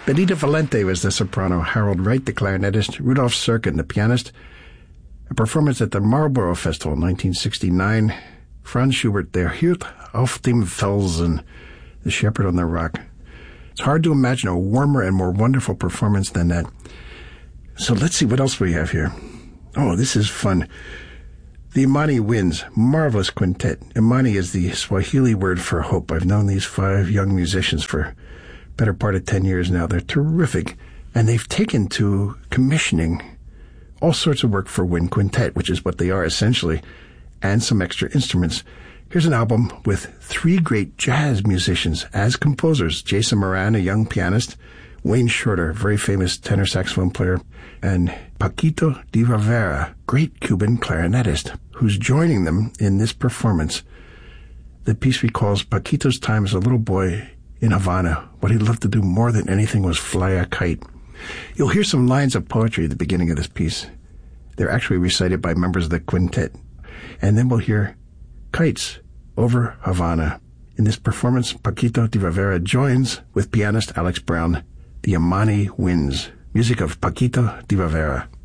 Benita Valente was the soprano, Harold Wright the clarinetist, Rudolf Serkin the pianist. A performance at the Marlborough Festival in 1969. Franz Schubert, Der Hirt auf dem Felsen, the shepherd on the rock. It's hard to imagine a warmer and more wonderful performance than that. So let's see what else we have here. Oh, this is fun. The Imani Winds, marvelous quintet. Imani is the Swahili word for hope. I've known these 5 young musicians for better part of 10 years now. They're terrific. And they've taken to commissioning all sorts of work for wind quintet, which is what they are essentially, and some extra instruments. Here's an album with 3 great jazz musicians as composers. Jason Moran, a young pianist, Wayne Shorter, very famous tenor saxophone player, and Paquito de Rivera, great Cuban clarinetist, who's joining them in this performance. The piece recalls Paquito's time as a little boy in Havana. What he loved to do more than anything was fly a kite. You'll hear some lines of poetry at the beginning of this piece. They're actually recited by members of the quintet. And then we'll hear kites over Havana. In this performance, Paquito de Rivera joins with pianist Alex Brown, the Imani Winds, music of Paquito de Rivera.